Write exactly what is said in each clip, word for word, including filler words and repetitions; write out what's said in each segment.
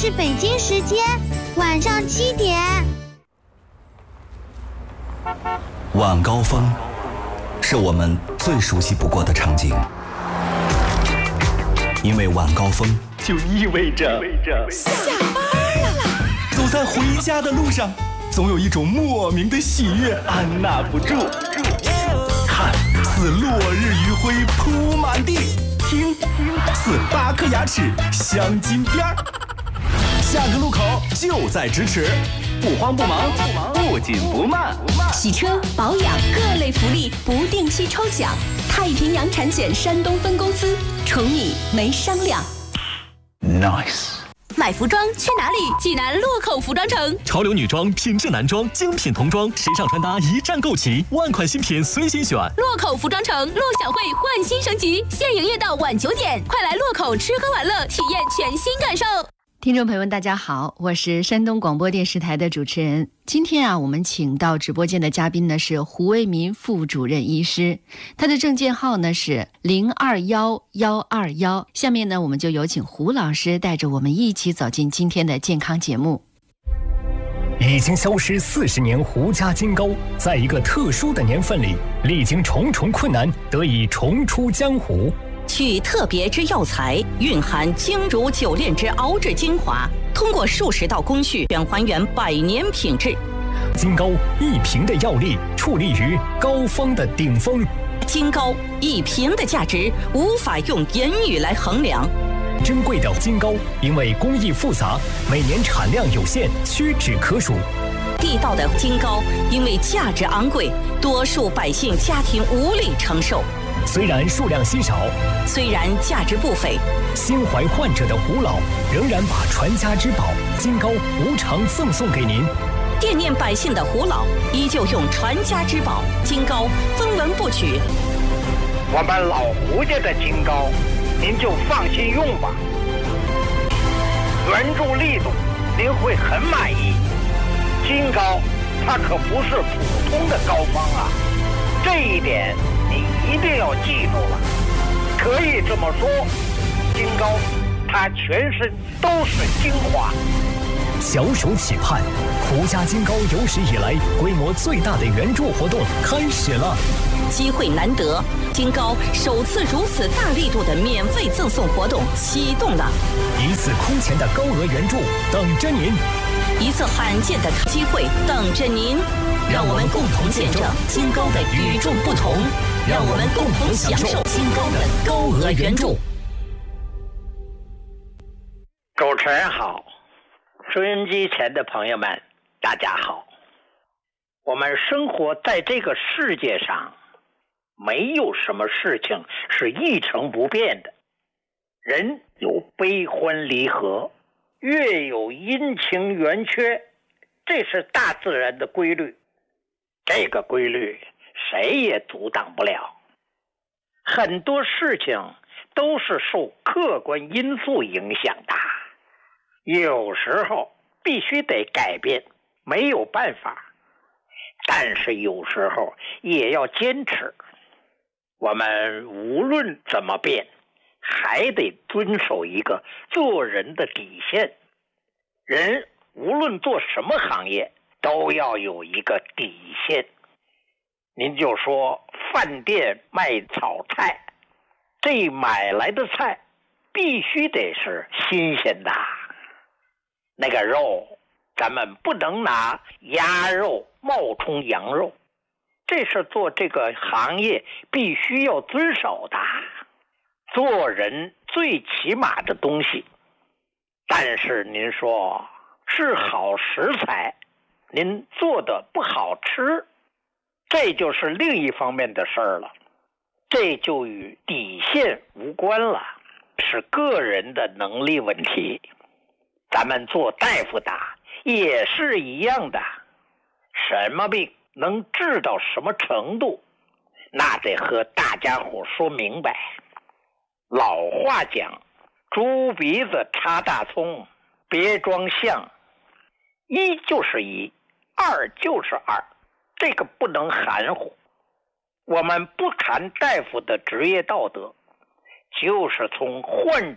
是北京时间晚上七点。 晚高峰是我们最熟悉不过的场景，因为晚高峰就意味着下班了啦。 走在回家的路上，总有一种莫名的喜悦按捺不住。看似落日余晖铺满地，听似八颗牙齿镶金边儿。下个路口就在咫尺，不慌不忙，不紧不慢。 洗车保养各类福利不定期抽奖，太平洋产险山东分公司，宠你没商量。 Nice。 买服装去哪里？济南洛口服装城， 潮流女装、品质男装、精品童装，时尚穿搭一站购齐，万款新品随心选。 洛口服装城，陆小慧焕新升级，现营业到晚九点，快来洛口吃喝玩乐，体验全新感受。 听众朋友们大家好，我是山东广播电视台的主持人。今天啊，我们请到直播间的嘉宾呢是胡为民副主任医师，他的证件号呢是零二幺幺二幺。下面呢，我们就有请胡老师带着我们一起走进今天的健康节目。 已经消失四十年胡家金膏，在一个特殊的年份里，历经重重困难，得以重出江湖。 取特别之药材，蕴含精如九炼之熬制精华，通过数十道工序，便还原百年品质。 金膏一瓶的药力，矗立于膏方的顶峰。 金膏一瓶的价值，无法用言语来衡量。 珍贵的金膏，因为工艺复杂，每年产量有限，屈指可数。 地道的金膏，因为价值昂贵，多数百姓家庭无力承受。 虽然数量稀少， 虽然价值不菲， 心怀患者的胡老仍然把传家之宝金膏无偿赠送给您。 惦念百姓的胡老依旧用传家之宝金膏分文不取。 我们老胡家的金膏，您就放心用吧，原著力度您会很满意。金膏它可不是普通的膏方啊，这一点你一定要记住了。可以这么说，金膏它全身都是精华。 小手企盼，胡家金膏有史以来规模最大的援助活动开始了。 机会难得，金膏首次如此大力度的免费赠送活动启动了。 一次空前的高额援助等着您， 一次罕见的机会等着您。让我们共同见证金膏的与众不同，让我们共同享受金膏的高额援助。 主持人好，收音机前的朋友们大家好。我们生活在这个世界上，没有什么事情是一成不变的。人有悲欢离合，月有阴晴圆缺，这是大自然的规律。这个规律谁也阻挡不了。很多事情都是受客观因素影响的，有时候必须得改变，没有办法，但是有时候也要坚持。我们无论怎么变，还得遵守一个做人的底线。人无论做什么行业，都要有一个底线。您就说饭店卖炒菜，这买来的菜必须得是新鲜的，那个肉咱们不能拿鸭肉冒充羊肉，这是做这个行业必须要遵守的。做人最起码的东西，但是您说是好食材，您做的不好吃，这就是另一方面的事儿了，这就与底线无关了，是个人的能力问题。咱们做大夫的也是一样的，什么病能治到什么程度，那得和大家伙说明白。老话讲，猪鼻子插大葱，别装象，一就是一，二就是二，这个不能含糊。我们不谈大夫的职业道德，就是从患者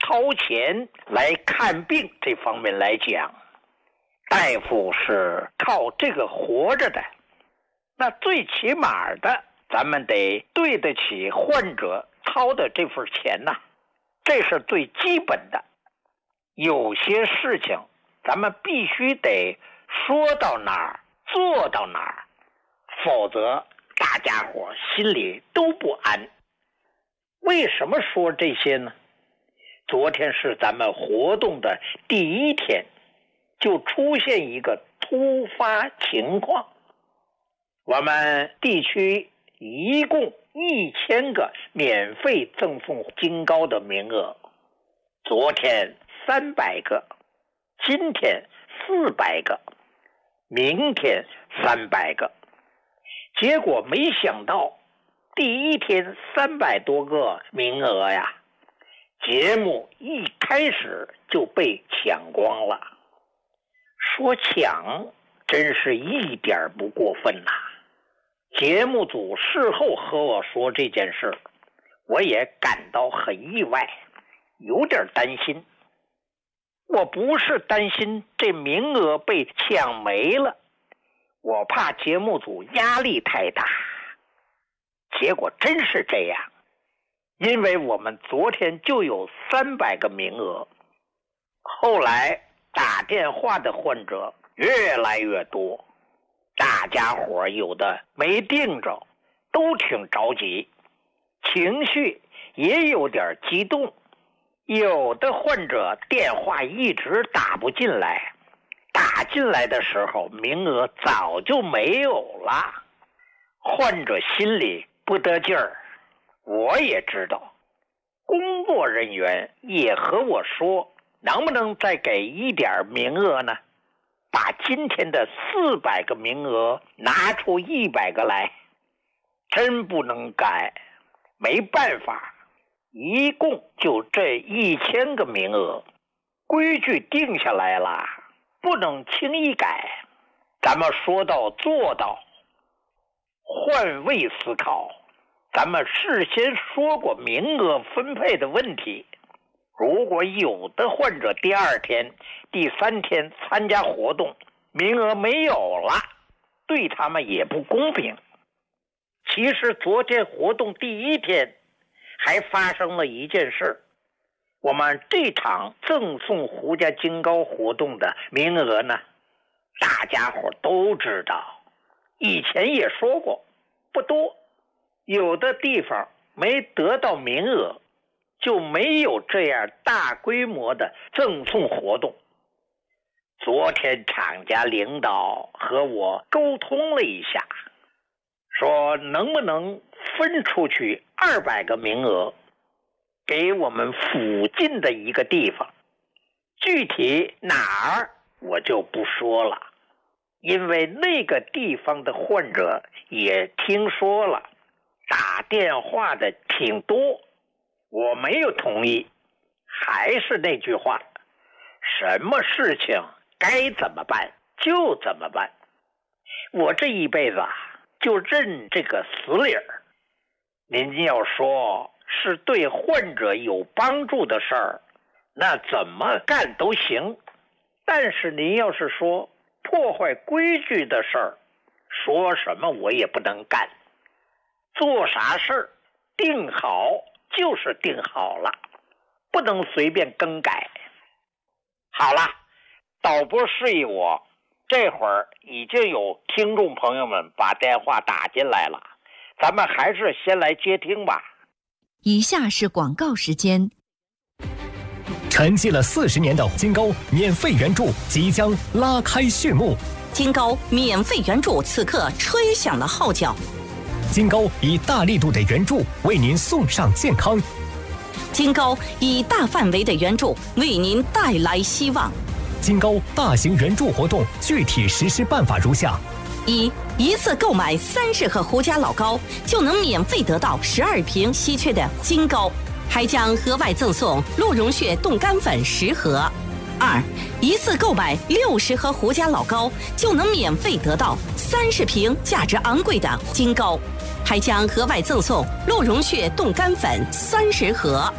掏钱来看病这方面来讲，大夫是靠这个活着的，那最起码的咱们得对得起患者掏的这份钱呐，这是最基本的。有些事情咱们必须得说到哪儿做到哪儿，否则大家伙心里都不安。为什么说这些呢？昨天是咱们活动的第一天，就出现一个突发情况。我们地区一共一千个免费赠送金糕的名额，昨天三百个，今天四百个，明天三百个。结果没想到第一天三百多个名额呀，节目一开始就被抢光了。说抢真是一点不过分呐、啊！节目组事后和我说这件事，我也感到很意外，有点担心。我不是担心这名额被抢没了，我怕节目组压力太大。结果真是这样，因为我们昨天就有三百个名额，后来打电话的患者越来越多，大家伙有的没订着，都挺着急，情绪也有点激动。有的患者电话一直打不进来，打进来的时候名额早就没有了，患者心里不得劲儿。我也知道，工作人员也和我说，能不能再给一点名额呢？把今天的四百个名额拿出一百个来。真不能改，没办法，一共就这一千个名额，规矩定下来了，不能轻易改。咱们说到做到，换位思考，咱们事先说过名额分配的问题。如果有的患者第二天、第三天参加活动，名额没有了，对他们也不公平。其实昨天活动第一天还发生了一件事，我们这场赠送胡家金糕活动的名额呢，大家伙都知道，以前也说过不多，有的地方没得到名额，就没有这样大规模的赠送活动。昨天厂家领导和我沟通了一下，说能不能分出去二百个名额给我们附近的一个地方，具体哪儿我就不说了，因为那个地方的患者也听说了，打电话的挺多，我没有同意。还是那句话，什么事情该怎么办就怎么办。我这一辈子啊，就认这个死理儿。您要说是对患者有帮助的事儿，那怎么干都行。但是您要是说破坏规矩的事儿，说什么我也不能干。做啥事儿定好就是定好了，不能随便更改。好了，导播示意我，这会儿已经有听众朋友们把电话打进来了，咱们还是先来接听吧。 以下是广告时间。 沉寂了四十年的金糕免费援助即将拉开序幕， 金糕免费援助此刻吹响了号角。 金糕以大力度的援助为您送上健康， 金糕以大范围的援助为您带来希望。 金糕大型援助活动具体实施办法如下： 一、一次购买三十盒胡家老糕，就能免费得到十二瓶稀缺的金糕，还将额外赠送鹿茸血冻干粉十盒。二、一次购买六十盒胡家老糕，就能免费得到三十瓶价值昂贵的金糕，还将额外赠送鹿茸血冻干粉三十盒。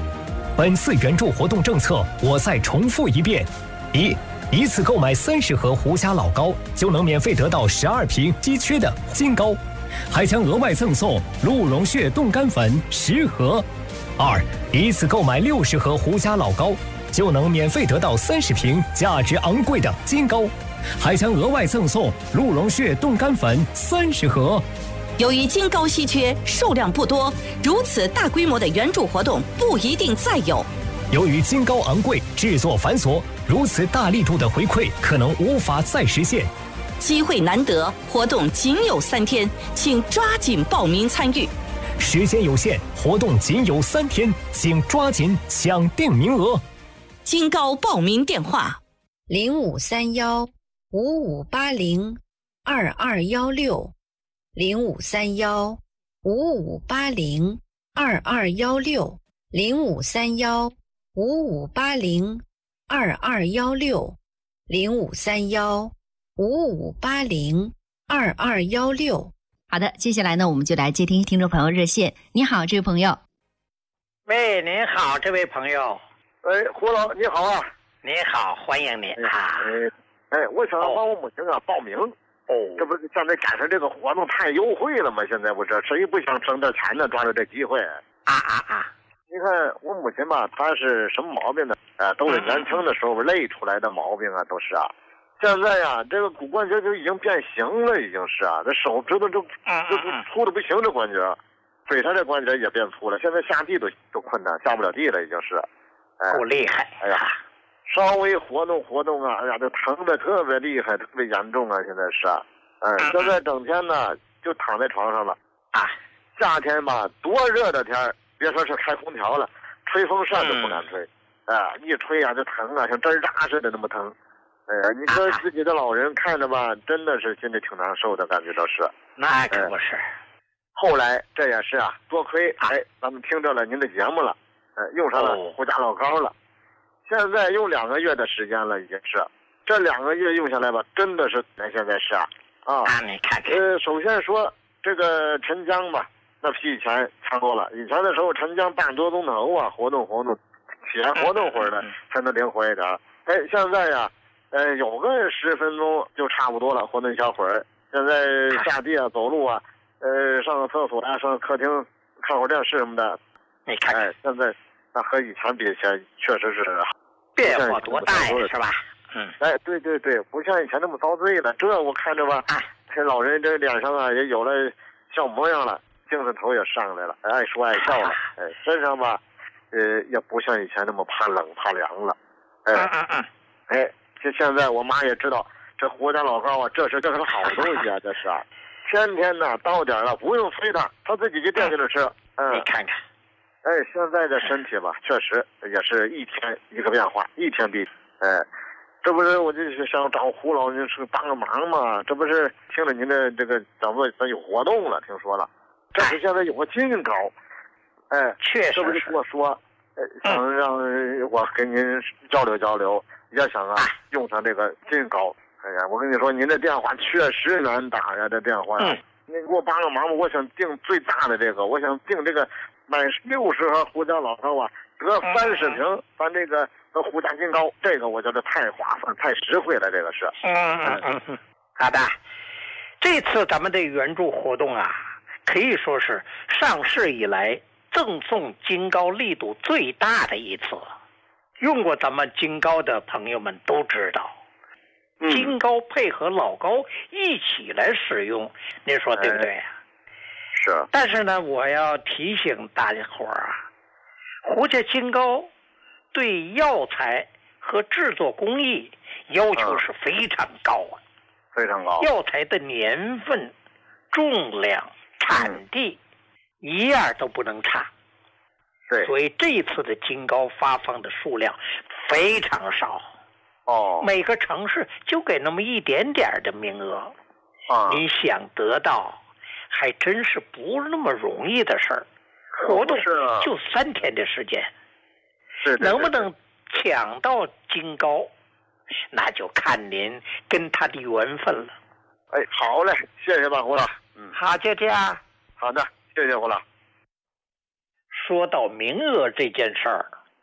本次援助活动政策我再重复一遍：一，一次购买三十盒胡家老膏，就能免费得到十二瓶稀缺的金膏，还将额外赠送鹿茸血冻干粉十盒。二，一次购买六十盒胡家老膏，就能免费得到三十瓶价值昂贵的金膏，还将额外赠送鹿茸血冻干粉三十盒。 由于金膏稀缺，数量不多，如此大规模的援助活动不一定再有。 由于金膏昂贵，制作繁琐，如此大力度的回馈可能无法再实现。 机会难得，活动仅有三天，请抓紧报名参与。 时间有限，活动仅有三天，请抓紧抢定名额。 金膏报名电话： 零五三幺五五八零二二幺六。零五三幺五五八零二二幺六，零五三幺五五八零二二幺六，零五三幺五五八零二二幺六。 好的，接下来呢，我们就来接听听众朋友热线。你好，这位朋友。 喂，您好，这位朋友。 哎，胡老，你好啊。 您好，欢迎您啊。 哎，哎，我想帮我母亲啊报名。哦，这不是现在赶上这个活动太优惠了吗？现在不是谁不想挣点钱呢？抓住这机会啊啊啊！ 你看我母亲吧，她是什么毛病呢？呃，都是年轻的时候累出来的毛病啊，都是啊。现在呀、啊，这个骨关节就已经变形了，已经是啊，这手指头就就粗的不行，这关节，腿上这关节也变粗了，现在下地都都困难，下不了地了，已经是。 哎，够厉害！ 哎呀。稍微活动活动啊，哎呀，这疼的特别厉害，特别严重啊！现在是，嗯，现在整天呢就躺在床上了啊。夏天吧，多热的天，别说是开空调了，吹风扇都不敢吹，哎、嗯，一吹啊就疼啊，像针扎似的那么疼。哎呀，你说自己的老人看着吧，真的是心里挺难受的，感觉到是。 那可不是。 后来这也是啊，多亏哎，咱们听着了您的节目了，哎，用上了胡家老膏了。现在用两个月的时间了，已经是，这两个月用下来吧，真的是，咱现在是啊，啊， 你看看， 呃，首先说这个沉江吧，那比以前强多了。以前的时候沉江半多钟头啊，活动活动，起来活动会儿的才能灵活一点。哎，现在呀，呃，有个十分钟就差不多了，活动一小会儿。现在下地啊，走路啊，呃，上个厕所啊，上客厅看会儿电视什么的， 你看看， 哎，现在那和以前比起来，确实是。 变化多大呀，是吧？嗯， 哎，对对对，不像以前那么遭罪了。这我看着吧，这老人这脸上啊也有了笑模样了，精神头也上来了，爱说爱笑了。哎，身上吧，呃，也不像以前那么怕冷怕凉了。哎， 嗯嗯哎，就现在我妈也知道，这胡家老膏啊，这是这是个好东西啊，这是啊，天天呢到点了不用催他，他自己就惦记着吃。嗯， 你看看。 哎，现在的身体吧，确实也是一天一个变化，一天比，哎，这不是我就是想找胡老您是帮个忙嘛？这不是听了您的这个讲座，咱有活动了，听说了，这是现在有个金膏，哎， 确实， 这不是跟我说，哎，想让我跟您交流交流，也想啊用上这个金膏。哎呀，我跟你说，您的电话确实难打呀，这电话呀，您给我帮个忙吧，我想订最大的这个，我想订这个。买六十盒胡家老膏啊，得三十瓶，咱这个和胡家金膏，这个我觉得太划算、太实惠了，这个是。 嗯嗯嗯嗯，好的。这次咱们的援助活动啊，可以说是上市以来赠送金膏力度最大的一次。用过咱们金膏的朋友们都知道， 嗯、 金膏配合老膏一起来使用，您说对不对呀、 哎？是， 但是呢，我要提醒大家伙儿啊，胡家金膏对药材和制作工艺要求是非常高啊， 嗯、非常高。 药材的年份、重量、产地、嗯、一样都不能差。 对， 所以这一次的金膏发放的数量非常少。 哦， 每个城市就给那么一点点的名额。 啊， 你想得到？还真是不那么容易的事儿，活动就三天的时间， 是能不能抢到金膏，那就看您跟他的缘分了。 哎，好嘞，谢谢吧，胡老。 嗯，好，就这样。 好的，谢谢胡老。 说到名额这件事儿，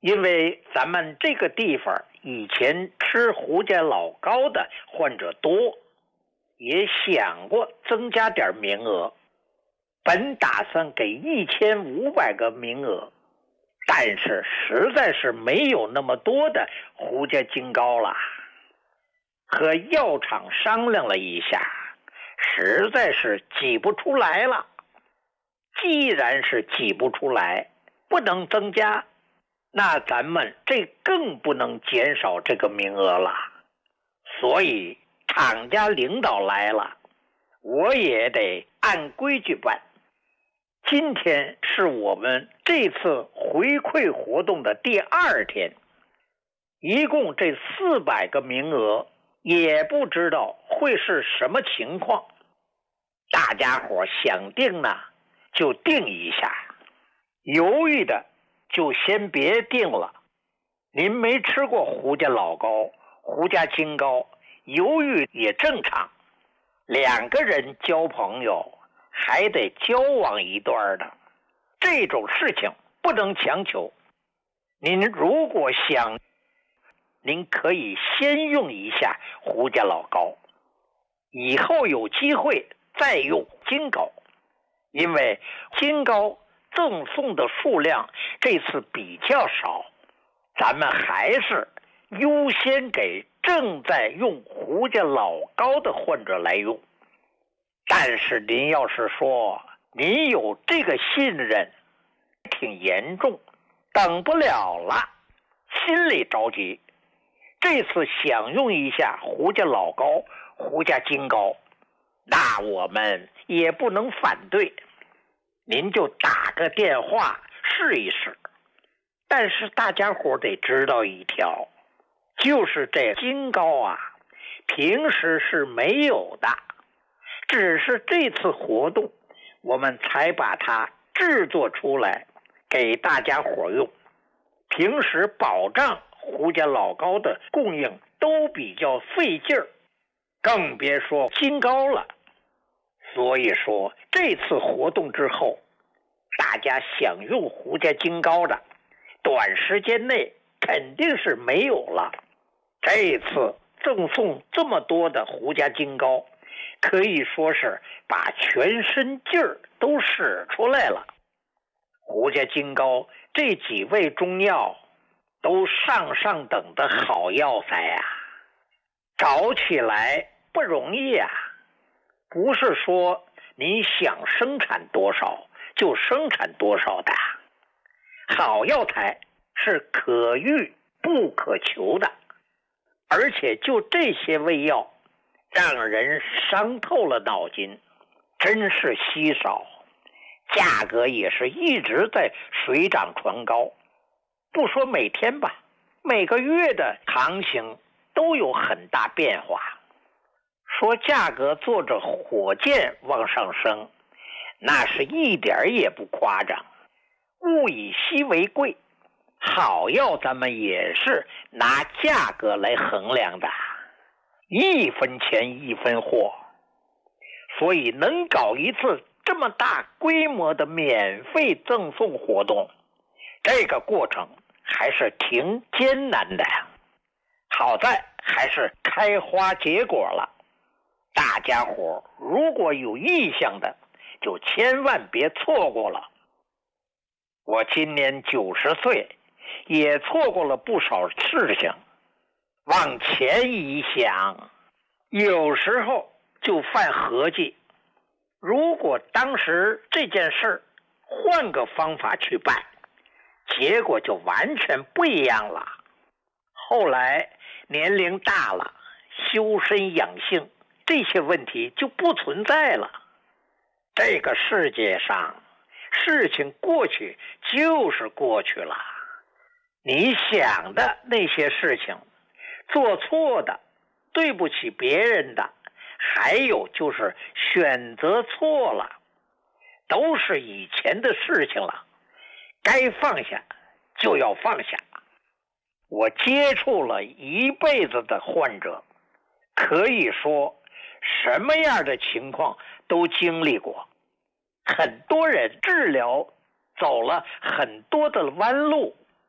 因为咱们这个地方以前吃胡家老高的患者多，也想过增加点名额，本打算给一千五百个名额，但是实在是没有那么多的胡家金膏了。和药厂商量了一下，实在是挤不出来了。既然是挤不出来，不能增加，那咱们这更不能减少这个名额了。所以厂家领导来了，我也得按规矩办。今天是我们这次回馈活动的第二天，一共这四百个名额，也不知道会是什么情况。大家伙想定呢就定一下，犹豫的就先别定了。您没吃过胡家老高、胡家金膏，犹豫也正常。两个人交朋友还得交往一段的，这种事情不能强求。您如果想，您可以先用一下胡家老高，以后有机会再用金膏。因为金膏赠送的数量这次比较少，咱们还是优先给正在用胡家老高的患者来用。但是您要是说您有这个信任挺严重，等不了了，心里着急，这次想用一下胡家老高、胡家金膏，那我们也不能反对，您就打个电话试一试。但是大家伙得知道一条，就是这金膏啊，平时是没有的，只是这次活动我们才把它制作出来给大家伙用。平时保障胡家老高的供应都比较费劲儿，更别说金膏了。所以说这次活动之后，大家想用胡家金膏的，短时间内肯定是没有了。这次赠送这么多的胡家金膏，可以说是把全身劲儿都使出来了。胡家金膏这几味中药都上上等的好药材啊，找起来不容易啊。不是说你想生产多少就生产多少的，好药材是可遇不可求的，而且就这些味药让人伤透了脑筋，真是稀少，价格也是一直在水涨船高。不说每天吧，每个月的行情都有很大变化。说价格坐着火箭往上升，那是一点也不夸张。物以稀为贵，好药咱们也是拿价格来衡量的，一分钱一分货。所以能搞一次这么大规模的免费赠送活动，这个过程还是挺艰难的。好在还是开花结果了。大家伙如果有意向的，就千万别错过了。我今年九十岁，也错过了不少事情。往前一想，有时候就犯合计，如果当时这件事换个方法去办，结果就完全不一样了。后来年龄大了，修身养性这些问题就不存在了。这个世界上事情过去就是过去了，你想的那些事情，做错的，对不起别人的，还有就是选择错了，都是以前的事情了，该放下就要放下。我接触了一辈子的患者，可以说什么样的情况都经历过，很多人治疗走了很多的弯路，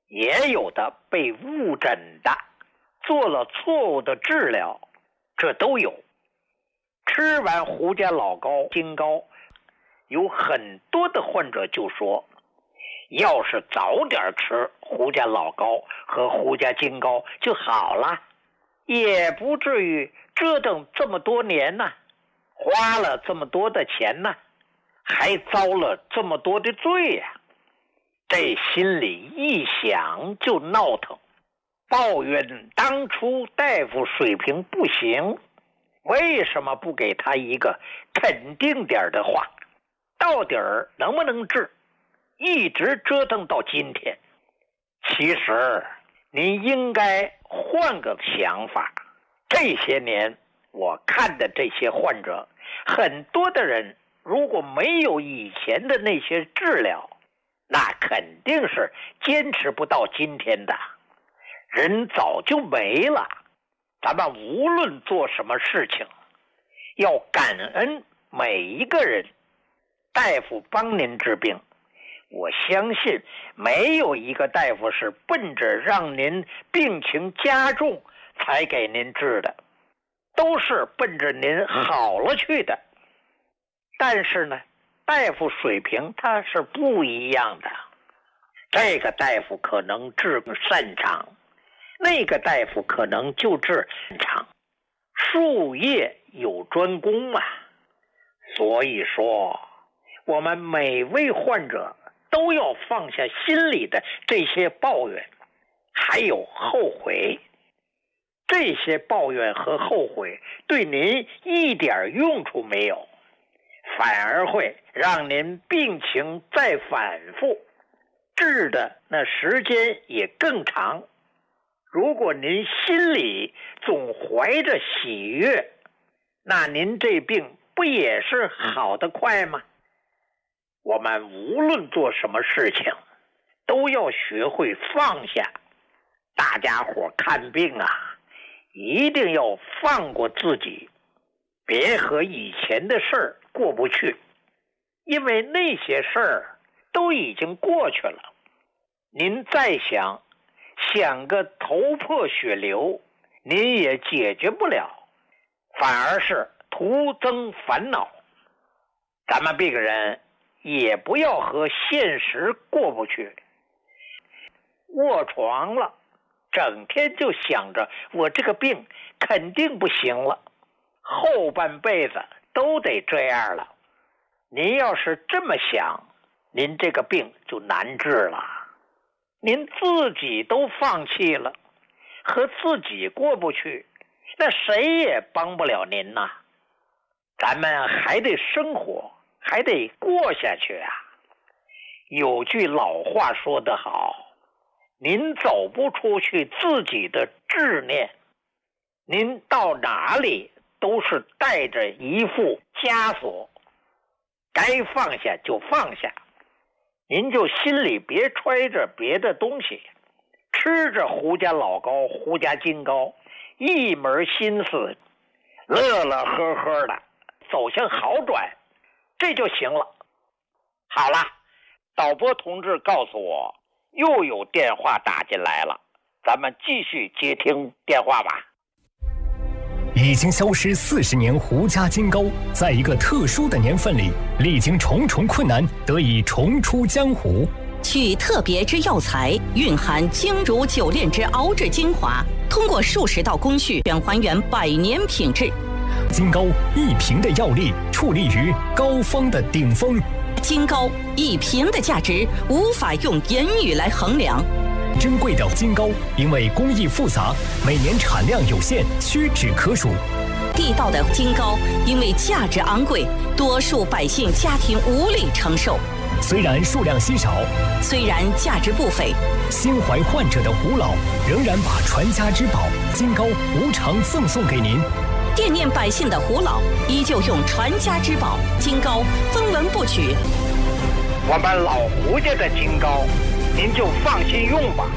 也有的被误诊的，做了错误的治疗，这都有。吃完胡家老膏、金膏，有很多的患者就说，要是早点吃胡家老膏和胡家金膏就好了，也不至于折腾这么多年呢，花了这么多的钱呢，还遭了这么多的罪呀、啊。这心里一想就闹腾，抱怨当初大夫水平不行，为什么不给他一个肯定点的话？到底儿能不能治？一直折腾到今天。其实您应该换个想法。这些年我看的这些患者，很多的人如果没有以前的那些治疗，那肯定是坚持不到今天的，人早就没了。咱们无论做什么事情，要感恩每一个人。大夫帮您治病，我相信没有一个大夫是奔着让您病情加重才给您治的，都是奔着您好了去的。但是呢，大夫水平他是不一样的，这个大夫可能治擅长，那个大夫可能就治擅长，术业有专攻啊。所以说我们每位患者都要放下心里的这些抱怨，还有后悔。这些抱怨和后悔对您一点用处没有，反而会让您病情再反复，治的那时间也更长。如果您心里总怀着喜悦，那您这病不也是好得快吗？我们无论做什么事情，都要学会放下。大家伙看病啊，一定要放过自己，别和以前的事儿过不去，因为那些事儿都已经过去了。您再想想个头破血流，您也解决不了，反而是徒增烦恼。咱们病人也不要和现实过不去，卧床了，整天就想着我这个病肯定不行了，后半辈子都得这样了。您要是这么想，您这个病就难治了。您自己都放弃了，和自己过不去，那谁也帮不了您呐。咱们还得生活，还得过下去啊。有句老话说得好，您走不出去自己的执念，您到哪里都是带着一副枷锁，该放下就放下。您就心里别揣着别的东西，吃着胡家老膏、胡家金膏，一门心思乐乐呵呵的走向好转，这就行了。好了，导播同志告诉我又有电话打进来了，咱们继续接听电话吧。 已经消失四十年胡家金膏，在一个特殊的年份里，历经重重困难，得以重出江湖。 取特别之药材，蕴含精如九炼之熬制精华，通过数十道工序，全还原百年品质。 金膏一瓶的药力，矗立于膏方的顶峰。 金膏一瓶的价值，无法用言语来衡量。 珍贵的金膏，因为工艺复杂，每年产量有限，屈指可数。 地道的金膏，因为价值昂贵，多数百姓家庭无力承受。 虽然数量稀少， 虽然价值不菲， 心怀患者的胡老仍然把传家之宝金膏无偿赠送给您。 惦念百姓的胡老，依旧用传家之宝金膏分文不取。 我们老胡家的金膏，您就放心用吧，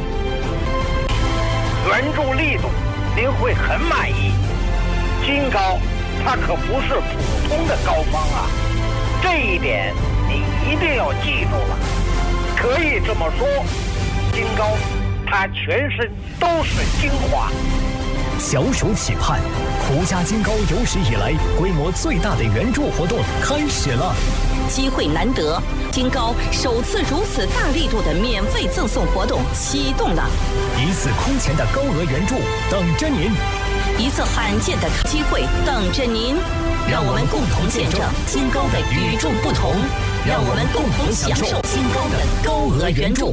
援助力度您会很满意。金膏它可不是普通的膏方啊，这一点你一定要记住了。可以这么说， 金膏，它全身都是精华。 小暑期盼，胡家金膏有史以来规模最大的援助活动开始了。 机会难得，金膏首次如此大力度的免费赠送活动启动了， 一次空前的高额援助等着您， 一次罕见的机会等着您。让我们共同见证金膏的与众不同，让我们共同享受金膏的高额援助。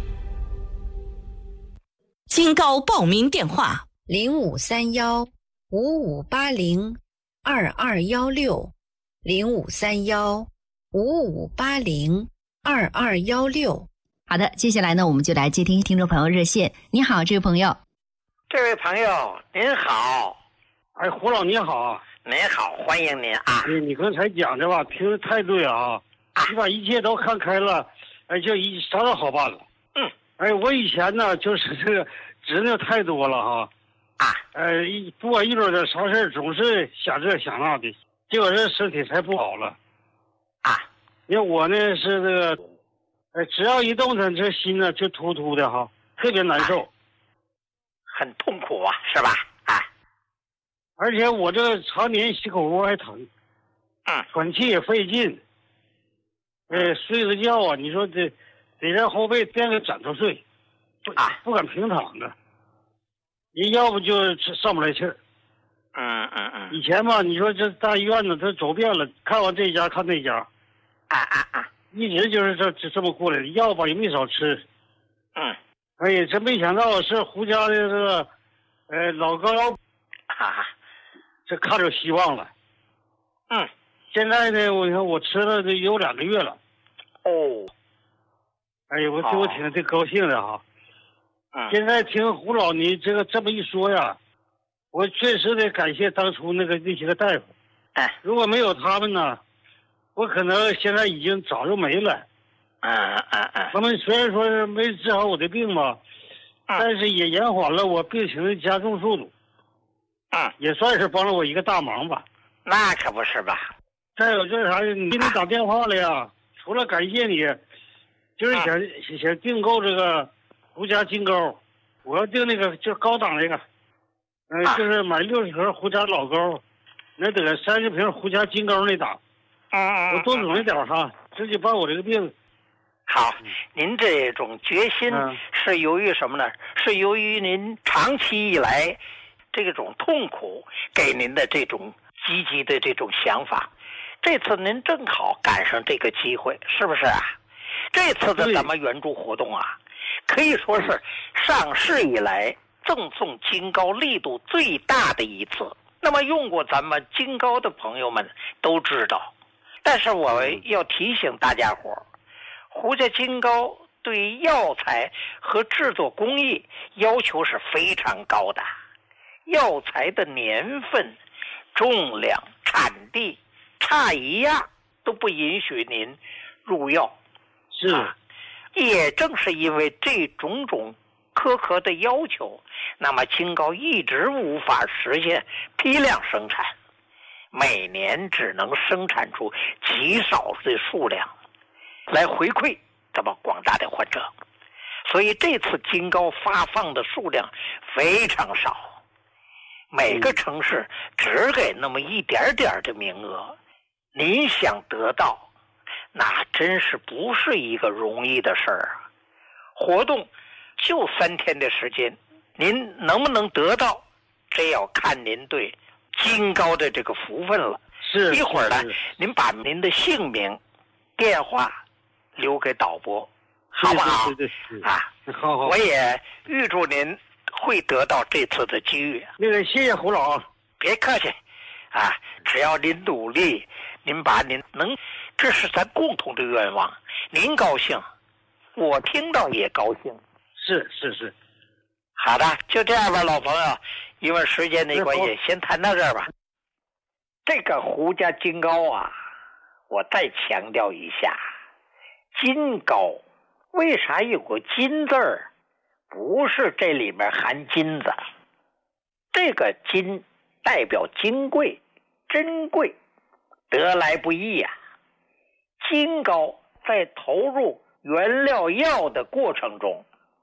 金膏报名电话： 零五三幺五五八零二二幺六，零五三幺五五八零二二幺六。 好的，接下来呢，我们就来接听听众朋友热线。你好，这位朋友。 这位朋友您好。 哎，胡老你好。 您好，欢迎您啊！ 哎，你刚才讲的吧，听得太对啊！啊你把一切都看开了，哎，就一啥都好办了。 嗯。 哎，我以前呢，就是这个执拗太多了哈。 啊。 呃，一不管遇到点啥事总是想这想那的，结果这身体才不好了。 啊。 因为我呢是这个，哎，只要一动弹，这心呢就突突的哈，特别难受。 啊、很痛苦啊，是吧？啊。 而且我这常年心口窝还疼， 嗯， 喘气也费劲，呃，睡个觉啊，你说得得在后背垫个枕头睡， 啊， 不敢平躺着，你要不就上不来气儿。 嗯嗯嗯。 以前吧，你说这大医院呢，他走遍了，看完这家看那家， 啊啊啊， 一直就是这这这么过来的，药吧也没少吃。 嗯。 哎呀，真没想到是胡家的这个，呃，老高， 哈哈。 这看着希望了， 嗯， 现在呢，我看我吃了这有两个月了， 哦， 哎呀，我对我挺挺高兴的哈， 嗯， 现在听胡老你这个这么一说呀，我确实得感谢当初那个那些个大夫， 哎， 如果没有他们呢，我可能现在已经早就没了， 嗯嗯嗯， 他们虽然说是没治好我的病吧， 嗯， 但是也延缓了我病情的加重速度。 嗯， 也算是帮了我一个大忙吧。 那可不是吧？ 再有就是啥，你给你打电话了呀？除了感谢你，就是想、啊、想订购这个胡家金膏，我要订那个就是高档那个，嗯、呃啊，就是买六十盒胡家老膏，那得三十瓶胡家金膏那档。 嗯我多整一点哈，直接把我这个病。 好，您这种决心是由于什么呢？是由于您长期以来。这种痛苦给您的这种积极的这种想法，这次您正好赶上这个机会，是不是啊？这次的咱们援助活动啊，可以说是上市以来赠送金膏力度最大的一次。那么用过咱们金膏的朋友们都知道，但是我要提醒大家伙，胡家金膏对药材和制作工艺要求是非常高的。药材的年份、重量、产地差一样都不允许您入药。 是、 啊，也正是因为这种种苛刻的要求，那么金膏一直无法实现批量生产，每年只能生产出极少的数量来回馈咱们广大的患者，所以这次金膏发放的数量非常少。每个城市只给那么一点点的名额，您想得到，那真是不是一个容易的事儿啊！活动就三天的时间，您能不能得到，这要看您对金膏的这个福分了。 是， 一会儿呢，您把您的姓名、电话留给导播，好不好？ 对对对， 啊， 好好， 我也预祝您会得到这次的机遇。 那个，谢谢胡老， 别客气，啊，只要您努力，您把您能，这是咱共同的愿望。您高兴，我听到也高兴。 是是是， 好的，就这样吧，老朋友，因为时间的关系，先谈到这儿吧。这个胡家金膏啊，我再强调一下，金膏为啥有个金字儿？不是这里面含金子，这个金代表金贵、珍贵，得来不易呀、啊。金膏在投入原料药的过程中，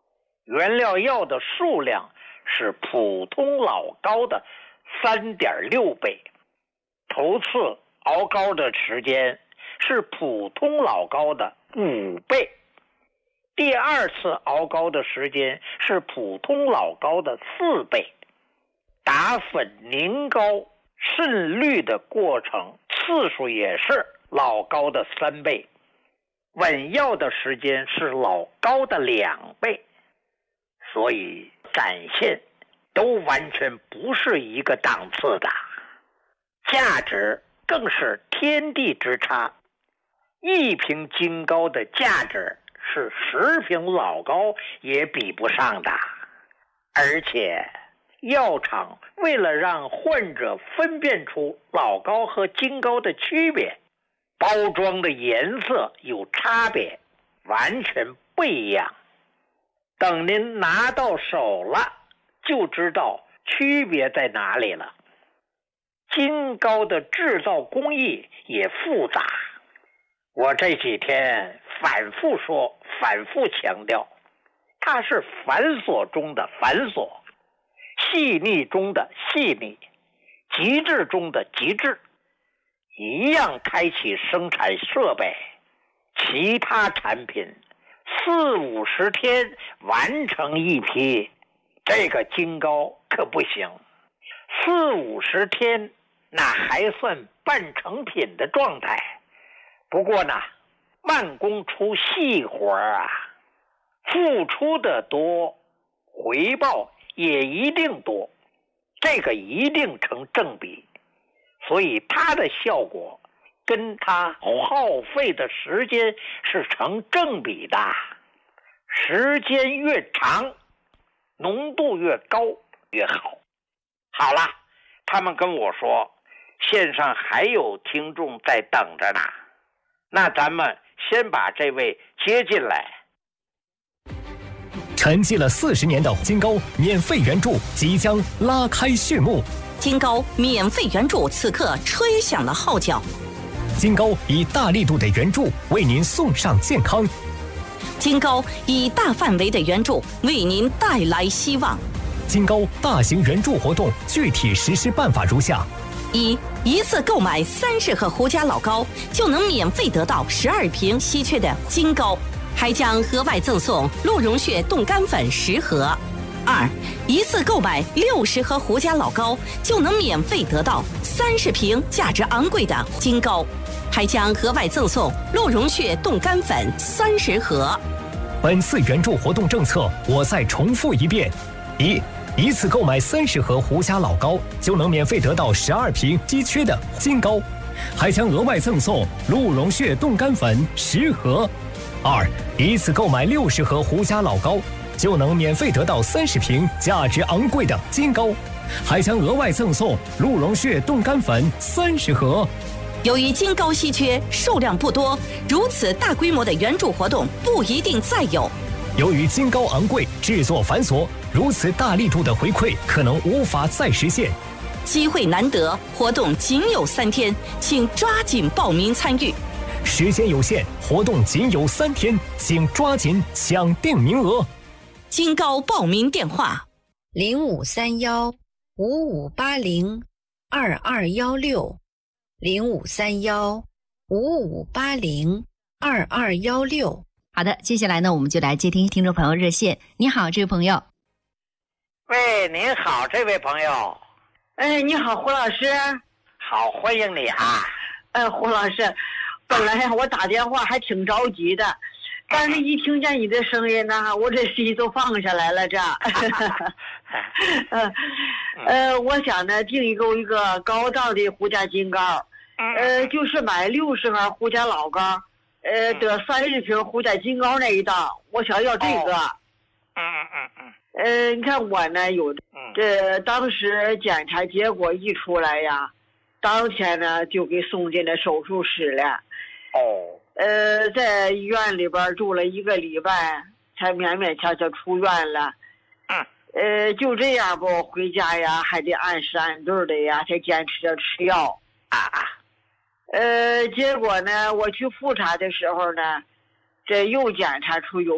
原料药的数量是普通老高的 三点六 倍，头次熬膏的时间是普通老高的五倍，第二次熬膏的时间是普通老高的四倍，打粉凝膏渗滤的过程次数也是老高的三倍，稳药的时间是老高的两倍，所以展现都完全不是一个档次的，价值更是天地之差。一瓶金膏的价值是十瓶老膏也比不上的，而且药厂为了让患者分辨出老膏和金膏的区别，包装的颜色有差别，完全不一样。等您拿到手了，就知道区别在哪里了。金膏的制造工艺也复杂，我这几天反复说，反复强调，它是繁琐中的繁琐，细腻中的细腻，极致中的极致。一样开启生产设备，其他产品四五十天完成一批，这个金膏可不行。四五十天那还算半成品的状态，不过呢，慢工出细活啊，付出的多，回报也一定多，这个一定成正比，所以它的效果跟它耗费的时间是成正比的，时间越长，浓度越高越好。好了，他们跟我说线上还有听众在等着呢，那咱们先把这位接进来。 沉寂了四十年的金膏免费援助即将拉开序幕， 金膏免费援助此刻吹响了号角。 金膏以大力度的援助为您送上健康， 金膏以大范围的援助为您带来希望。 金膏大型援助活动具体实施办法如下： 一、一次购买三十盒胡家老膏，就能免费得到十二瓶稀缺的金膏，还将额外赠送鹿茸血冻干粉十盒。二、一次购买六十盒胡家老膏，就能免费得到三十瓶价值昂贵的金膏，还将额外赠送鹿茸血冻干粉三十盒。 本次援助活动政策，我再重复一遍：一、一次购买三十盒胡家老膏，就能免费得到十二瓶稀缺的金膏，还将额外赠送鹿茸血冻干粉十盒。二、一次购买六十盒胡家老膏，就能免费得到三十瓶价值昂贵的金膏，还将额外赠送鹿茸血冻干粉三十盒。 由于金膏稀缺，数量不多，如此大规模的援助活动不一定再有。 由于金膏昂贵，制作繁琐，如此大力度的回馈可能无法再实现。 机会难得，活动仅有三天，请抓紧报名参与。 时间有限，活动仅有三天，请抓紧抢定名额。 金膏报名电话： 零五三幺五五八零二二幺六，零五三幺五五八零二二幺六。 好的，接下来呢，我们就来接听听众朋友热线。你好，这位朋友。 喂，您好，这位朋友。 哎，你好，胡老师。 好，欢迎你啊。 哎，胡老师，本来我打电话还挺着急的，但是一听见你的声音呢，我这心都放下来了。这，呃，呃，我想呢订一个一个高档的胡家金膏，呃，就是买六十盒胡家老膏。呃，得三十瓶胡家金膏那一档，我想要这个。 嗯嗯嗯。 呃，你看我呢有，这当时检查结果一出来呀，当天呢就给送进了手术室了。 哦。 呃，在医院里边住了一个礼拜，才勉勉强强出院了。 嗯。 呃，就这样吧，回家呀还得按时按对的呀，才坚持着吃药。 啊啊。 呃，结果呢，我去复查的时候呢，这又检查出有，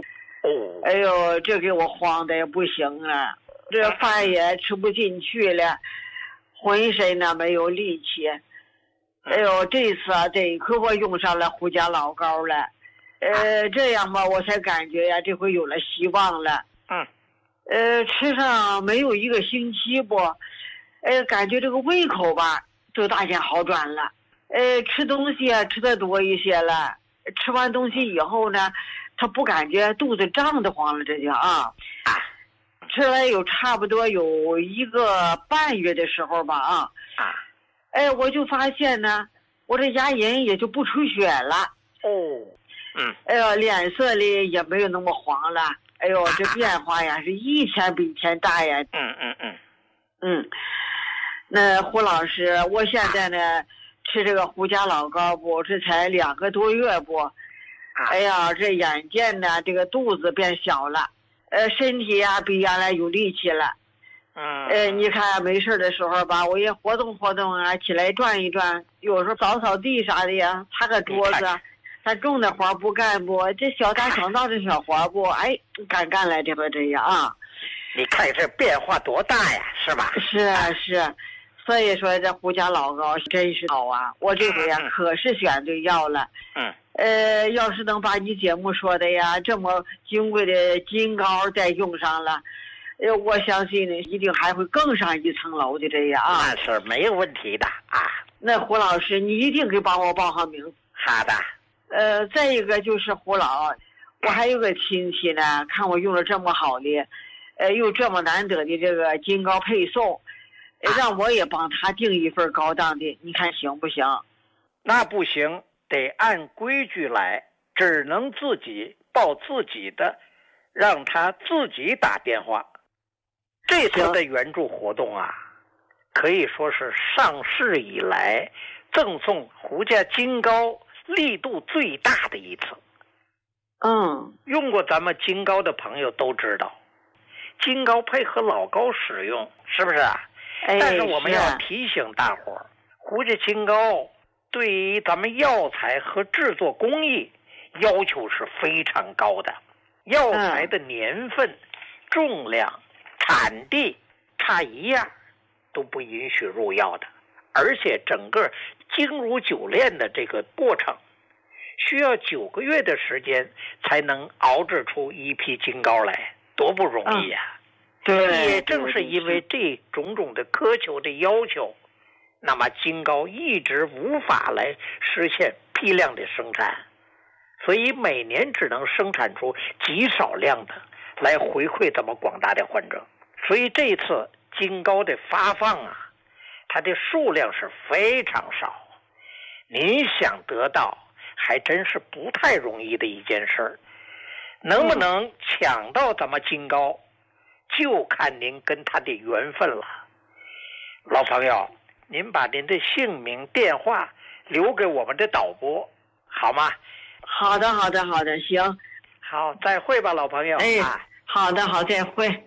哦， 哎呦，这给我慌的也不行了，这饭也吃不进去了，浑身呢没有力气。哎呦，这次啊，这可我用上了胡家老膏了，呃，这样吧，我才感觉呀，这回有了希望了。 嗯， 呃，吃上没有一个星期不，呃，感觉这个胃口吧都大见好转了。呃，吃东西啊吃的多一些了，吃完东西以后呢，他不感觉肚子胀得慌了，这就啊。 啊， 吃了有差不多有一个半月的时候吧啊。 啊。 哎，我就发现呢，我这牙龈也就不出血了。 哦。嗯。 哎呦，脸色里也没有那么黄了。哎呦，这变化呀是一天比一天大呀。 嗯嗯嗯。 嗯。那胡老师，我现在呢吃这个胡家老膏不，这才两个多月不。哎呀，这眼见呢这个肚子变小了，呃，身体呀比原来有力气了。 嗯。 呃，你看没事的时候吧，我也活动活动啊，起来转一转，有时候扫扫地啥的呀，擦个桌子。他重的活不干不，这小打小闹的小活不，哎，敢干来这不这样啊？ 你看这变化多大呀，是吧？ 是啊是，所以说这胡家老膏真是好啊！我这回呀、啊、可是选对药了。 嗯。 呃，要是能把你节目说的呀这么金贵的金膏再用上了，呃，我相信呢一定还会更上一层楼的这样啊。 那是没有问题的啊。 那胡老师，你一定给帮我报上名。 好的。 呃，再一个就是胡老，我还有个亲戚呢，看我用了这么好的，呃，又这么难得的这个金膏配送，呃、让我也帮他订一份高档的，你看行不行？ 那不行，得按规矩来，只能自己报自己的，让他自己打电话。这次的援助活动啊，可以说是上市以来赠送胡家金膏力度最大的一次。 嗯， 用过咱们金膏的朋友都知道，金膏配合老膏使用，是不是啊？ 哎， 但是我们要提醒大伙儿，胡家金膏对于咱们药材和制作工艺要求是非常高的，药材的年份、嗯、重量、产地差一样都不允许入药的，而且整个精如酒炼的这个过程需要九个月的时间才能熬制出一批金膏来，多不容易呀、啊嗯！对， 也正是因为这种种的苛求的要求，那么金膏一直无法来实现批量的生产，所以每年只能生产出极少量的来回馈咱们广大的患者。所以这次金膏的发放啊，它的数量是非常少，您想得到还真是不太容易的一件事儿。能不能抢到咱们金膏，就看您跟他的缘分了。老朋友，您把您的姓名电话留给我们的导播好吗？ 好的好的好的，行， 好，再会吧老朋友。 哎，好的好，再会。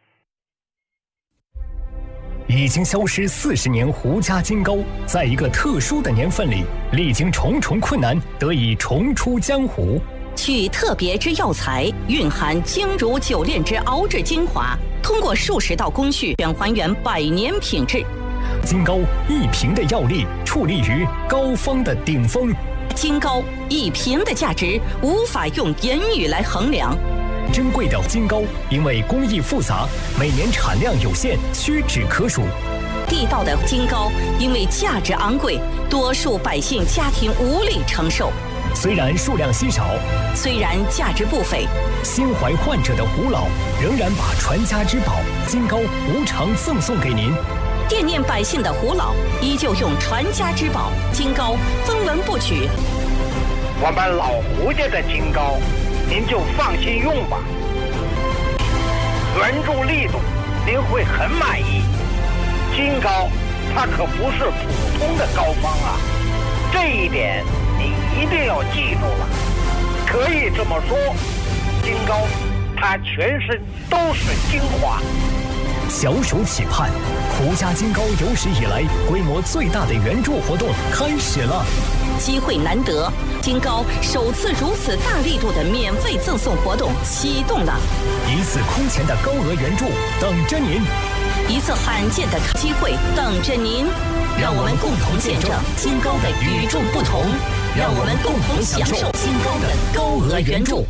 已经消失四十年胡家金膏，在一个特殊的年份里，历经重重困难，得以重出江湖。 取特别之药材，蕴含精如酒炼之熬制精华，通过数十道工序，全还原百年品质。 金膏一瓶的药力，矗立于膏方的顶峰。 金膏一瓶的价值，无法用言语来衡量。 珍贵的金膏，因为工艺复杂，每年产量有限，屈指可数。 地道的金膏，因为价值昂贵，多数百姓家庭无力承受。 虽然数量稀少， 虽然价值不菲， 心怀患者的胡老仍然把传家之宝金膏无偿赠送给您。 惦念百姓的胡老依旧用传家之宝金膏分文不取。 我们老胡家的金膏，您就放心用吧，援助力度您会很满意。金膏它可不是普通的膏方啊，这一点你一定要记住了。可以这么说，金膏它全身都是精华。 小手企盼，胡家金膏有史以来规模最大的援助活动开始了。 机会难得，金高首次如此大力度的免费赠送活动启动了， 一次空前的高额援助等着您， 一次罕见的机会等着您，让我们共同见证金高的与众不同，让我们共同享受金高的高额援助。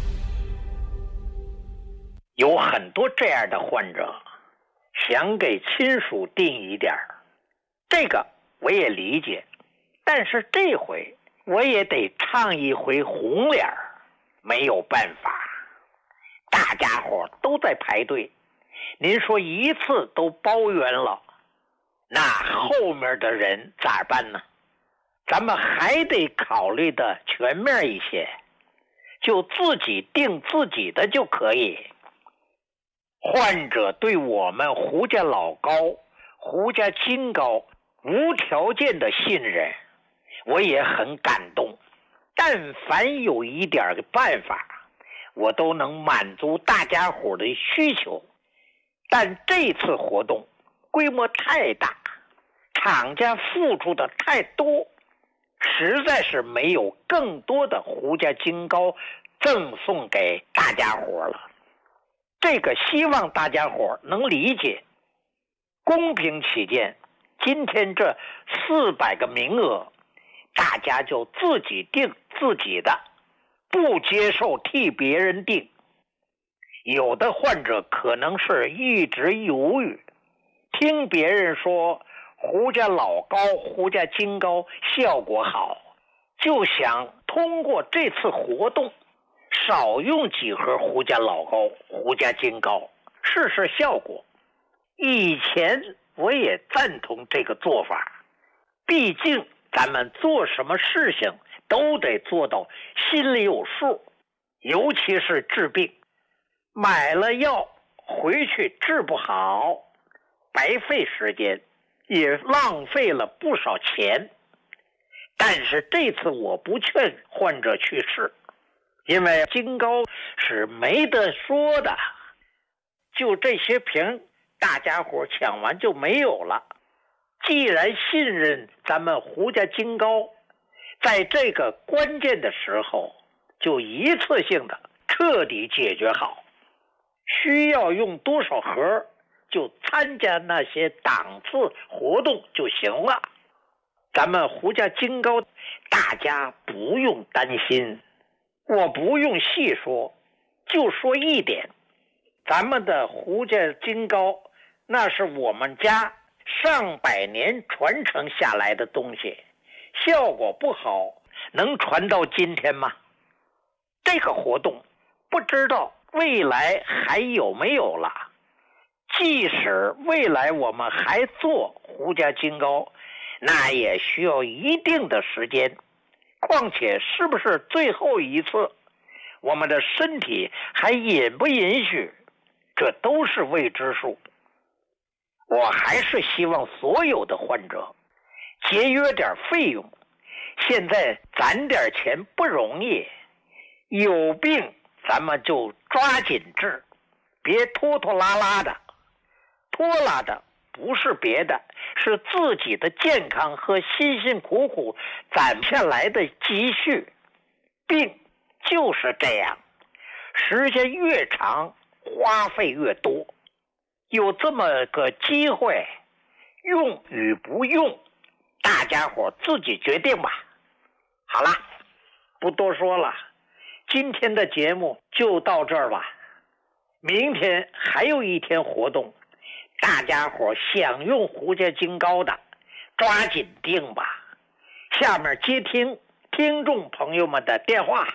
有很多这样的患者想给亲属定一点，这个我也理解，但是这回我也得唱一回红脸，没有办法，大家伙都在排队，您说一次都包圆了，那后面的人咋办呢？咱们还得考虑的全面一些，就自己定自己的就可以。患者对我们胡家老高、胡家金高无条件的信任，我也很感动。但凡有一点办法，我都能满足大家伙的需求。但这次活动规模太大，厂家付出的太多，实在是没有更多的胡家金高赠送给大家伙了。这个希望大家伙能理解，公平起见，今天这四百个名额，大家就自己定自己的，不接受替别人定。有的患者可能是一直犹豫，听别人说胡家老高、胡家金高效果好，就想通过这次活动少用几盒胡家老高、胡家金高，试试效果。以前我也赞同这个做法，毕竟咱们做什么事情都得做到心里有数，尤其是治病，买了药回去治不好，白费时间，也浪费了不少钱。但是这次我不劝患者去试，因为金高是没得说的，就这些瓶大家伙抢完就没有了。既然信任咱们胡家金高，在这个关键的时候就一次性的彻底解决好，需要用多少盒就参加那些档次活动就行了。咱们胡家金高大家不用担心，我不用细说，就说一点，咱们的胡家金高那是我们家上百年传承下来的东西，效果不好能传到今天吗？这个活动不知道未来还有没有了，即使未来我们还做胡家金高，那也需要一定的时间，况且是不是最后一次，我们的身体还允不允许，这都是未知数。我还是希望所有的患者节约点费用，现在攒点钱不容易，有病咱们就抓紧治，别拖拖拉拉的。拖拉的不是别的，是自己的健康和辛辛苦苦攒下来的积蓄。病就是这样，时间越长花费越多。有这么个机会，用与不用大家伙自己决定吧。好了，不多说了，今天的节目就到这儿吧。明天还有一天活动，大家伙想用胡家金高的抓紧定吧。下面接听听众朋友们的电话。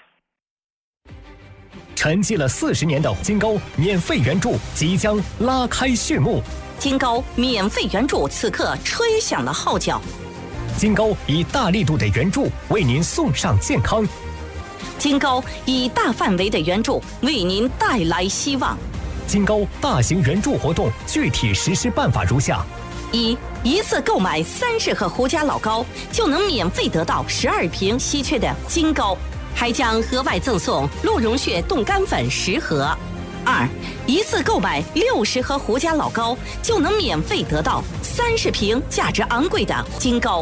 沉寂了四十年的金高免费援助即将拉开序幕， 金高免费援助此刻吹响了号角。 金高以大力度的援助为您送上健康， 金高以大范围的援助为您带来希望。 金高大型援助活动具体实施办法如下： 一、一次购买三十盒胡家老高，就能免费得到十二瓶稀缺的金高，还将额外赠送鹿茸血冻干粉十盒。二、一次购买六十盒胡家老高，就能免费得到三十瓶价值昂贵的金高。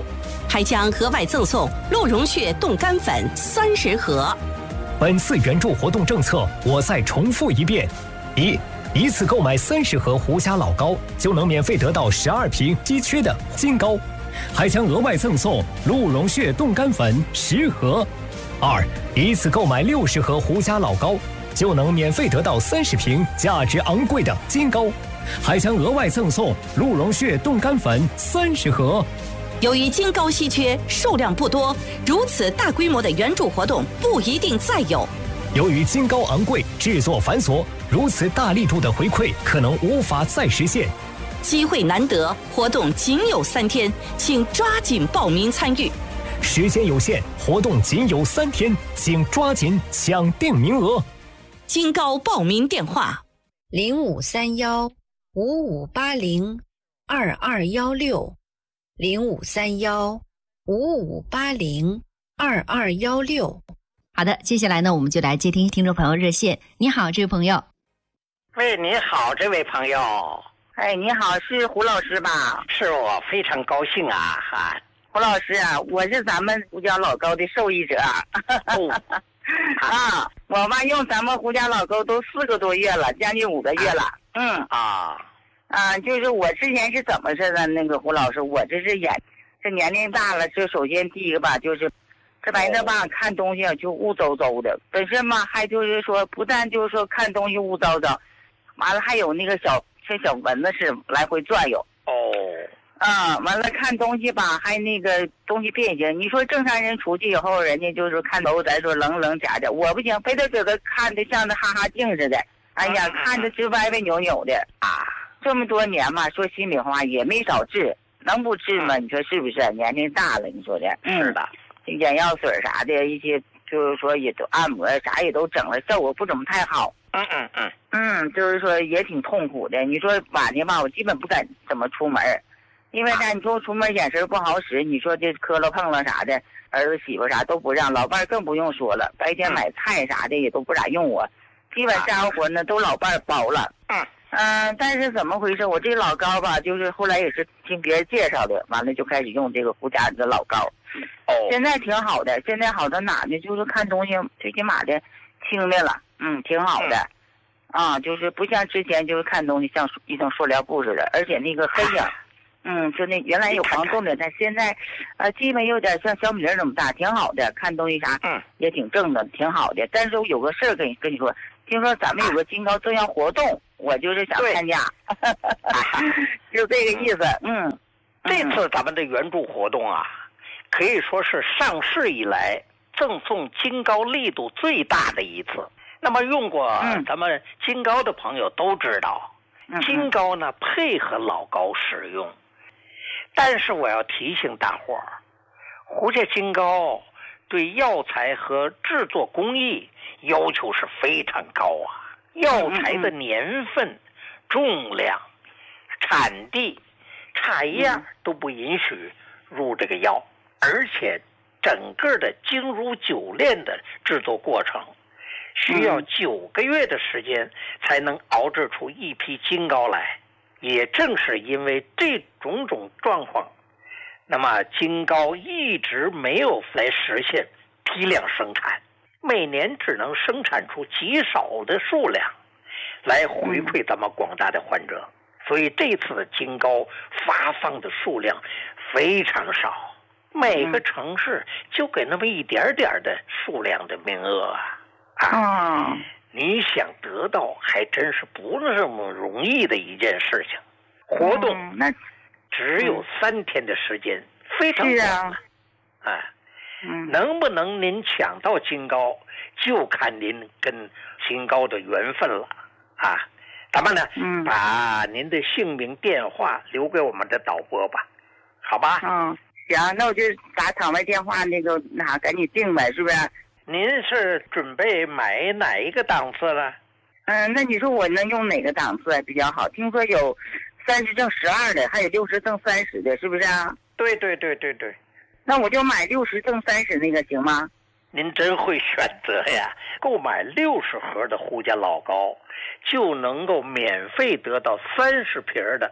还将额外赠送鹿茸血冻干粉三十盒。 本次援助活动政策，我再重复一遍：一、一次购买三十盒胡家老高，就能免费得到十二瓶稀缺的金膏，还将额外赠送鹿茸血冻干粉十盒。二、一次购买六十盒胡家老高，就能免费得到三十瓶价值昂贵的金膏，还将额外赠送鹿茸血冻干粉三十盒。 由于金膏稀缺，数量不多，如此大规模的援助活动不一定再有。 由于金膏昂贵，制作繁琐，如此大力度的回馈可能无法再实现。 机会难得，活动仅有三天，请抓紧报名参与。 时间有限，活动仅有三天，请抓紧抢定名额。 金膏报名电话： 零五三幺五五八零二二幺六。零五三幺五五八零二二幺六。 好的，接下来呢，我们就来接听听众朋友热线。你好，这位朋友。 喂，你好，这位朋友。 哎，你好，是胡老师吧？ 是我，非常高兴啊！哈， 胡老师啊，我是咱们胡家老高的受益者。哦、啊，我妈用咱们胡家老高都四个多月了，将近五个月了。嗯啊。 啊，就是我之前是怎么似的？那个胡老师，我这是眼，这年龄大了，就首先第一个吧，就是这玩意儿吧，看东西就雾糟糟的。本身嘛，还就是说，不但就是说看东西雾糟糟，完了还有那个小像小蚊子似的来回转悠。 哦。 啊，完了看东西吧，还那个东西变形。你说正常人出去以后，人家就是看楼，咱说棱棱假的，我不行，非得搁这看的像那哈哈镜似的。哎呀，看着直歪歪扭扭的啊。这么多年嘛，说心里话也没少治，能不治吗？你说是不是？年龄大了，你说的。 是的。 眼药水啥的，一些就是说也都按摩啥也都整了，效果不怎么太好。 嗯嗯嗯。 嗯，就是说也挺痛苦的。你说晚上吧，我基本不敢怎么出门，因为啥？你说出门眼神不好使，你说这磕了碰了啥的，儿子媳妇啥都不让，老伴更不用说了。白天买菜啥的也都不咋用我，基本家务活呢都老伴包了。 嗯。 嗯，但是怎么回事？我这老高吧，就是后来也是听别人介绍的，完了就开始用这个胡家的老高。 哦， 现在挺好的，现在好到哪呢？就是看东西最起码的轻的了，嗯，挺好的。嗯、啊，就是不像之前就是看东西像一层塑料布似的，而且那个黑影，嗯，就那原来有黄洞的，但现在呃基本有点像小米粒那么大，挺好的。看东西啥，嗯，也挺正的，挺好的。但是有个事儿跟你跟你说，听说咱们有个金高正要活动。我就是想参加，就这个意思。嗯， 这次咱们的援助活动啊，可以说是上市以来赠送金膏力度最大的一次。那么用过咱们金膏的朋友都知道，嗯、金膏呢配合老膏使用。但是我要提醒大伙儿，胡家金膏对药材和制作工艺要求是非常高啊。药材的年份、嗯、重量、产地差一样都不允许入这个药，而且整个的精如酒炼的制作过程需要九个月的时间才能熬制出一批金膏来。也正是因为这种种状况，那么金膏一直没有来实现批量生产，每年只能生产出极少的数量来回馈咱们广大的患者，所以这次的金膏发放的数量非常少，每个城市就给那么一点点的数量的名额啊！啊，你想得到还真是不那么容易的一件事情。活动那只有三天的时间，非常短啊！啊，能不能您抢到金膏，就看您跟金膏的缘分了啊！咱们呢，嗯，把您的姓名、电话留给我们的导播吧，好吧？ 嗯，行，那我就打场外电话，那个那啥，赶紧定呗，是不是？ 您是准备买哪一个档次了？ 嗯，那你说我能用哪个档次比较好？听说有三十赠十二的，还有六十赠三十的，是不是啊？ 对对对对对。 那我就买六十赠三十那个行吗？ 您真会选择呀！购买六十盒的胡家老膏，就能够免费得到三十瓶的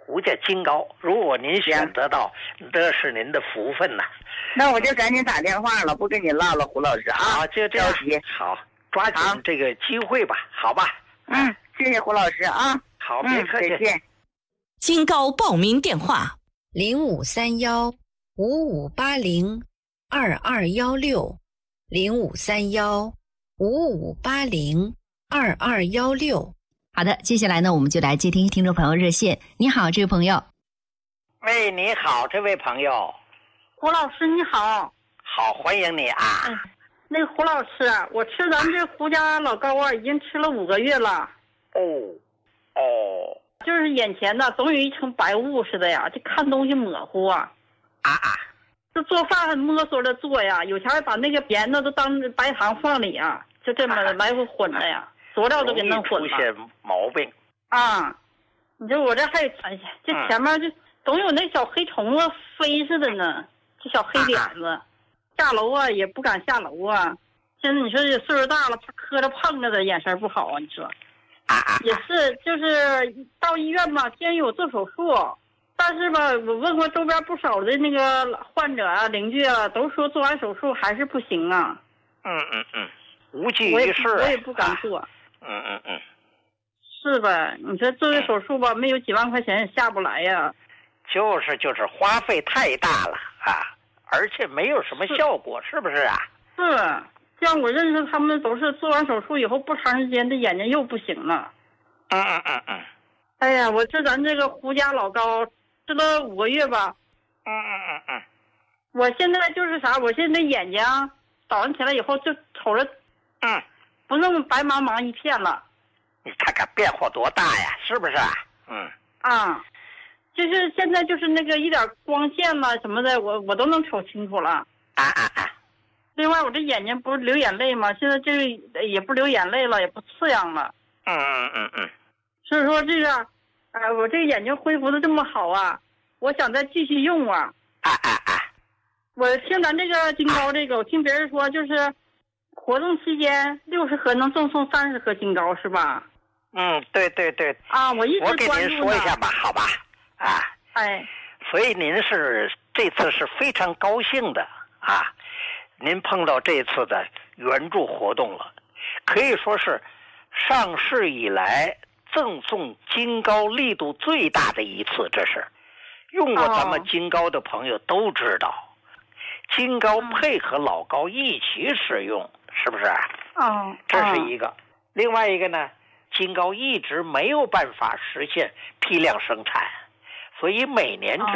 胡家金高。如果您选择到，这是您的福分呐。 那我就赶紧打电话了，不跟你唠了，胡老师啊。 好，就这样。好，抓紧这个机会吧，好吧。 嗯，谢谢胡老师啊。 好，别客气。 再见。 金高报名电话： 零五三幺五五八零二二幺六，零五三幺五五八零二二幺六。 好的，接下来呢，我们就来接听听众朋友热线。你好，这位朋友。 喂，你好，这位朋友。 胡老师你好。 好，欢迎你啊。 嗯，那个胡老师，我吃咱这胡家老高啊，已经吃了五个月了。 哦，哦。 就是眼前呢，总有一层白雾似的呀，就看东西模糊啊。 啊啊。 这做饭还摸索着做呀，有钱把那个盐呢都当白糖放里啊，就这么来回混了呀。佐料都给弄混了， 出现毛病啊！你说我这还有，哎呀，这前面就总有那小黑虫子飞似的呢，这小黑点子，啊、下楼啊也不敢下楼啊。现在你说这岁数大了，怕磕着碰着的，眼神不好啊。你说， 啊、 也是，就是到医院吧，先有做手术，但是吧，我问过周边不少的那个患者啊、邻居啊，都说做完手术还是不行啊。 嗯嗯嗯，无济于事。 我也不敢做。 啊嗯嗯嗯， 是吧？你说做个手术吧，没有几万块钱也下不来呀。 就是就是花费太大了啊，而且没有什么效果，是, 是不是啊？ 是，像我认识他们都是做完手术以后不长时间，这眼睛又不行了。 嗯嗯嗯嗯。 哎呀，我吃咱这个胡家老高吃了五个月吧。 嗯嗯嗯嗯。 我现在就是啥？我现在眼睛早上起来以后就瞅着， 嗯。 不那么白茫茫一片了， 你看看变化多大呀，是不是啊？嗯啊，就是现在就是那个一点光线了什么的，我我都能瞅清楚了。 啊啊啊！ 另外，我这眼睛不是流眼泪吗？现在这个也不流眼泪了，也不刺痒了。 嗯嗯嗯嗯。 所以说这个，哎、呃，我这个眼睛恢复的这么好啊，我想再继续用啊。 啊啊啊！ 我听咱这个金高这个，我听别人说就是。活动期间六十盒能赠送三十盒金高是吧？ 嗯，对对对。 啊，我一直我给您说一下吧，好吧？啊， 哎， 所以您是这次是非常高兴的啊，您碰到这次的援助活动了，可以说是上市以来赠送金高力度最大的一次，这是用过咱们金高的朋友都知道，哦、金高配合老高一起使用。是不是？ 哦， 这是一个。哦、另外一个呢，金高一直没有办法实现批量生产，所以每年只